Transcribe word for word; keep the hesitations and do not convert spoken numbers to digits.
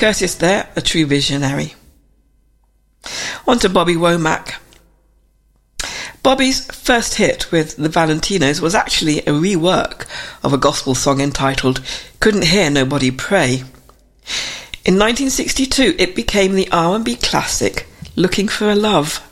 Curtis there, a true visionary. On to Bobby Womack. Bobby's first hit with the Valentinos was actually a rework of a gospel song entitled Couldn't Hear Nobody Pray. In nineteen sixty-two, it became the R and B classic Looking for a Love.